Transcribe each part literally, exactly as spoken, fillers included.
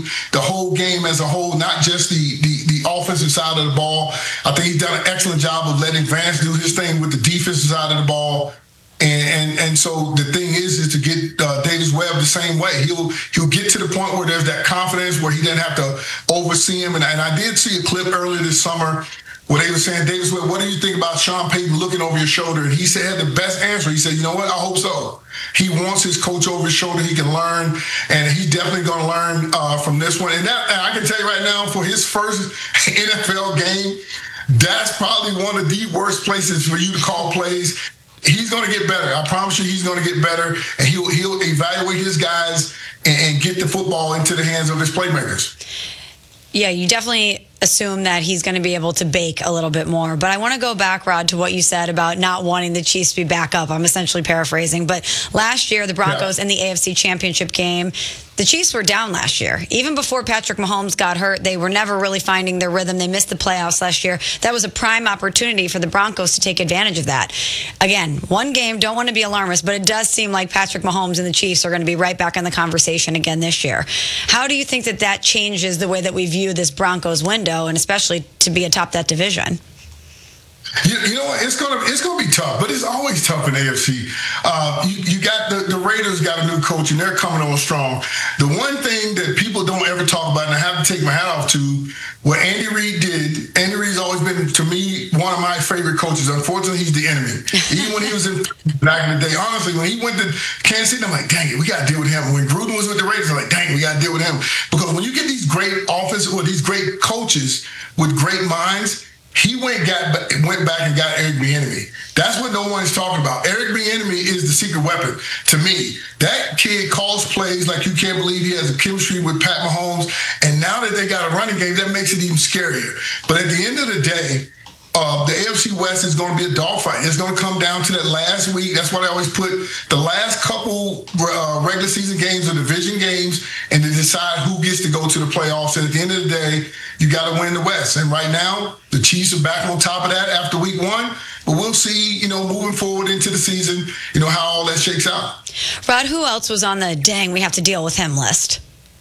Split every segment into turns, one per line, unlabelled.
the whole game as a whole, not just the, the, the offensive side of the ball. I think he's done an excellent job of letting Vance do his thing with the defensive side of the ball. And, and and so the thing is, is to get uh, Davis Webb the same way. He'll he'll get to the point where there's that confidence where he doesn't have to oversee him. And, and I did see a clip earlier this summer where they were saying, Davis Webb, what do you think about Sean Payton looking over your shoulder? And he said the best answer. He said, you know what? I hope so. He wants his coach over his shoulder. He can learn, and he's definitely going to learn uh, from this one. And, that, and I can tell you right now, for his first N F L game, that's probably one of the worst places for you to call plays. He's going to get better. I promise you he's going to get better, and he'll he'll evaluate his guys and, and get the football into the hands of his playmakers.
Yeah, you definitely assume that he's going to be able to bake a little bit more. But I want to go back, Rod, to what you said about not wanting the Chiefs to be back up. I'm essentially paraphrasing. But last year, the Broncos yeah. in the A F C Championship game, the Chiefs were down last year. Even before Patrick Mahomes got hurt, they were never really finding their rhythm. They missed the playoffs last year. That was a prime opportunity for the Broncos to take advantage of that. Again, one game, don't want to be alarmist, but it does seem like Patrick Mahomes and the Chiefs are going to be right back in the conversation again this year. How do you think that that changes the way that we view this Broncos window, and especially to be atop that division?
You, you know what? It's gonna it's gonna be tough, but it's always tough in A F C. Uh, you, you got the, the Raiders got a new coach, and they're coming on strong. The one thing that people don't ever talk about, and I have to take my hat off to, what Andy Reid did. Andy Reid's always been, to me, one of my favorite coaches. Unfortunately, he's the enemy. Even when he was in back in the day, honestly, when he went to Kansas City, I'm like, dang it, we got to deal with him. When Gruden was with the Raiders, I'm like, dang, we got to deal with him. Because when you get these great offensive or these great coaches with great minds, he went got went back and got Eric Bieniemy. That's what no one's talking about. Eric Bieniemy is the secret weapon to me. That kid calls plays like you can't believe he has a chemistry with Pat Mahomes. And now that they got a running game, that makes it even scarier. But at the end of the day, Uh, the A F C West is going to be a dogfight. It's going to come down to that last week. That's why I always put the last couple uh, regular season games or division games and to decide who gets to go to the playoffs. And at the end of the day, you got to win the West. And right now, the Chiefs are back on top of that after week one. But we'll see, you know, moving forward into the season, you know, how all that shakes out.
Rod, who else was on the dang, we have to deal with him list?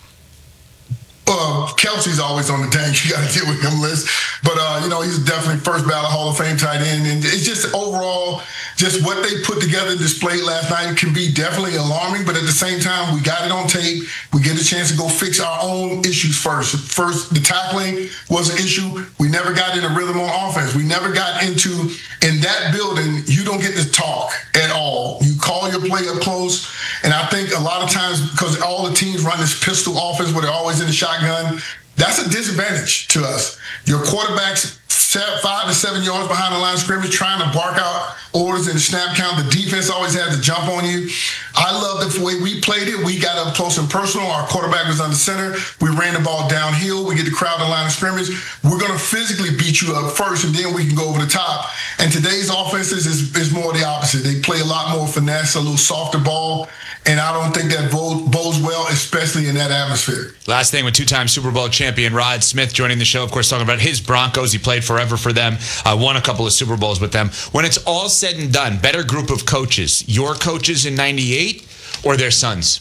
Uh, Kelsey's always on the dang, you got to deal with him list. But, uh, you know, he's definitely first ballot Hall of Fame tight end. And it's just overall, just what they put together and displayed last night can be definitely alarming. But at the same time, we got it on tape. We get a chance to go fix our own issues first. First, the tackling was an issue. We never got in a rhythm on offense. We never got into, in that building, you don't get to talk at all. You call your play up close. And I think a lot of times, because all the teams run this pistol offense where they're always in the shotgun, that's a disadvantage to us. Your quarterback's five to seven yards behind the line of scrimmage trying to bark out orders in the snap count. The defense always had to jump on you. I love the way we played it. We got up close and personal. Our quarterback was under center. We ran the ball downhill. We get the crowd in the line of scrimmage. We're going to physically beat you up first, and then we can go over the top. And today's offenses is, is more the opposite. They play a lot more finesse, a little softer ball. And I don't think that bodes well, especially in that atmosphere.
Last thing, with two-time Super Bowl champion Rod Smith joining the show, of course, talking about his Broncos. He played forever for them, uh, won a couple of Super Bowls with them. When it's all said and done, better group of coaches, your coaches in ninety-eight or their sons?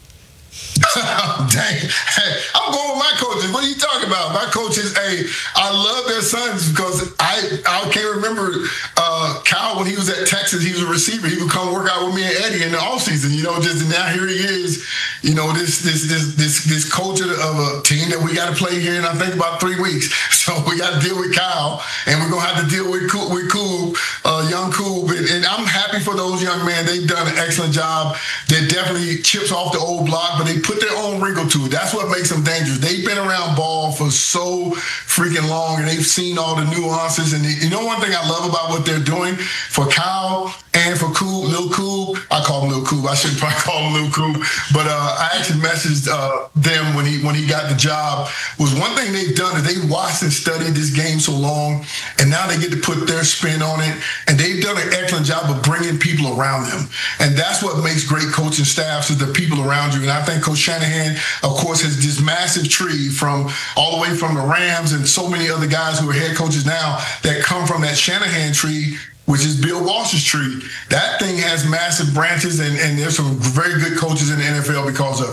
Dang. Hey, I'm going with my coaches. What are you talking about? My coaches, hey, I love their sons because I I can't remember uh, Kyle when he was at Texas. He was a receiver. He would come work out with me and Eddie in the offseason. You know, just now here he is. You know, this this this this this coach of a team that we got to play here in I think about three weeks. So we got to deal with Kyle, and we're gonna have to deal with Cool, with Cool, uh, young Cool. And, and I'm happy for those young men. They've done an excellent job. They're definitely chips off the old block, but they put their own wrinkle to it. That's what makes them dangerous. They've been around ball for so freaking long, and they've seen all the nuances. And they, you know, one thing I love about what they're doing for Kyle and for Cool, Lil Cool, I call him Lil Cool. I shouldn't probably call him Lil Cool, but uh, I actually messaged uh, them when he when he got the job. Was one thing they've done is they watched and studied this game so long, and now they get to put their spin on it. And they've done an excellent job of bringing people around them. And that's what makes great coaching staffs, is the people around you. And I think Coach Shanahan, of course, has this massive tree from all the way from the Rams and so many other guys who are head coaches now that come from that Shanahan tree, which is Bill Walsh's tree. That thing has massive branches, and, and there's some very good coaches in the N F L because of it.